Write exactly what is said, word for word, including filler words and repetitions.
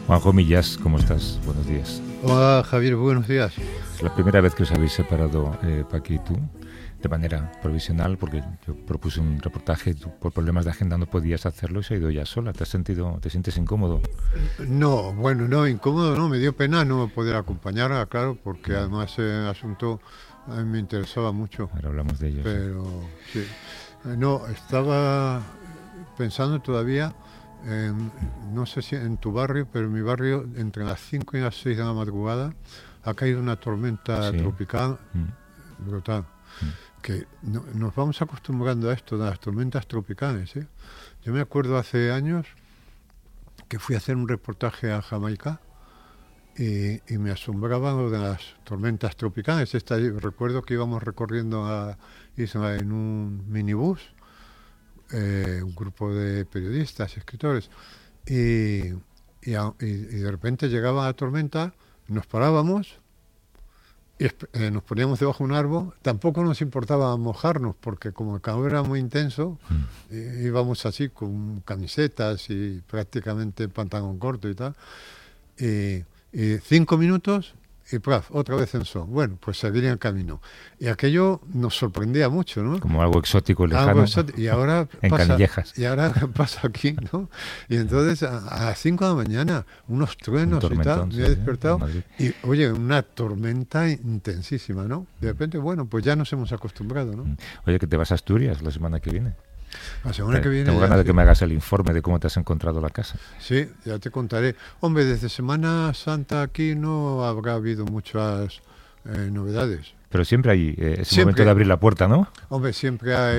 Juanjo Millás, ¿cómo estás? Buenos días. Hola Javier, buenos días. Es la primera vez que os habéis separado, eh, Paqui y tú, de manera provisional, porque yo propuse un reportaje, tú por problemas de agenda no podías hacerlo y se ha ido ya sola. ¿Te has sentido, te sientes incómodo? No, bueno, no, incómodo no, me dio pena no poder acompañarla, claro, porque no. además el asunto a mí me interesaba mucho. Ahora hablamos de ello. Pero sí. sí. No, estaba pensando todavía, en, no sé si en tu barrio, pero en mi barrio, entre las cinco y las seis de la madrugada, ha caído una tormenta sí. tropical mm. brutal. Mm. Que no, nos vamos acostumbrando a esto de las tormentas tropicales. ¿eh? Yo me acuerdo hace años que fui a hacer un reportaje a Jamaica y, y me asombraba lo de las tormentas tropicales. Esta, recuerdo que íbamos recorriendo a Isla en un minibús, eh, un grupo de periodistas, escritores, y, y, a, y, y de repente llegaba la tormenta, nos parábamos y eh, nos poníamos debajo de un árbol. Tampoco nos importaba mojarnos porque como el calor era muy intenso, mm. eh, íbamos así con camisetas y prácticamente pantalón corto y tal, y, y cinco minutos y ¡praf! Otra vez en sol. Bueno, pues seguiría el camino. Y aquello nos sorprendía mucho, ¿no? Como algo exótico, lejano. Algo exótico. Y ahora en pasa, Canillejas. Y ahora pasa aquí, ¿no? Y entonces a, a las cinco de la mañana, unos truenos y tal, me he despertado. Y oye, una tormenta intensísima, ¿no? De repente, bueno, pues ya nos hemos acostumbrado, ¿no? Oye, que te vas a Asturias la semana que viene. La semana te, que viene... Tengo ganas de que me hagas el informe de cómo te has encontrado la casa. Sí, ya te contaré. Hombre, desde Semana Santa aquí no habrá habido muchas eh, novedades. Pero siempre hay eh, ese siempre, momento de abrir la puerta, ¿no? Hombre, siempre hay...